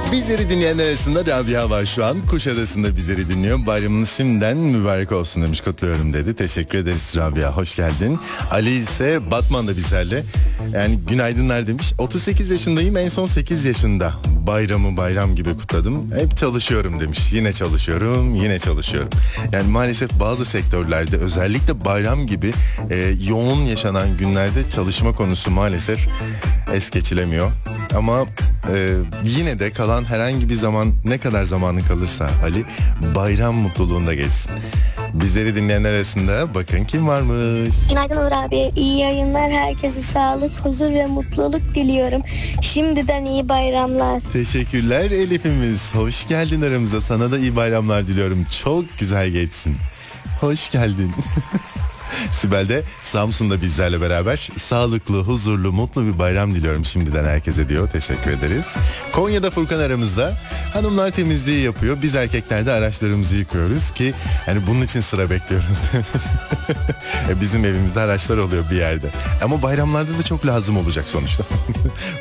Bizleri dinleyenler arasında Rabia var şu an. Kuşadası'nda bizleri dinliyor. Bayramınız şimdiden mübarek olsun demiş, kutluyorum dedi. Teşekkür ederiz Rabia, hoş geldin. Ali ise Batman'da bizlerle. Yani günaydınlar demiş. 38 yaşındayım, en son 8 yaşında. Bayramı bayram gibi kutladım. Hep çalışıyorum demiş. Yine çalışıyorum, yine çalışıyorum. Yani maalesef bazı sektörlerde özellikle bayram gibi yoğun yaşanan günlerde çalışma konusu maalesef es geçilemiyor. Ama yine de kalan herhangi bir zaman, ne kadar zamanın kalırsa Ali, bayram mutluluğunda geçsin. Bizleri dinleyenler arasında bakın kim varmış. Günaydın Uğur abi. İyi yayınlar. Herkese sağlık, huzur ve mutluluk diliyorum. Şimdiden iyi bayramlar. Teşekkürler Elif'imiz. Hoş geldin aramıza. Sana da iyi bayramlar diliyorum. Çok güzel geçsin. Hoş geldin. Sibel de Samsun'da bizlerle beraber. Sağlıklı, huzurlu, mutlu bir bayram diliyorum şimdiden herkese diyor. Teşekkür ederiz. Konya'da Furkan aramızda. Hanımlar temizliği yapıyor. Biz erkekler de araçlarımızı yıkıyoruz ki yani bunun için sıra bekliyoruz. Bizim evimizde araçlar oluyor bir yerde. Ama bayramlarda da çok lazım olacak sonuçta.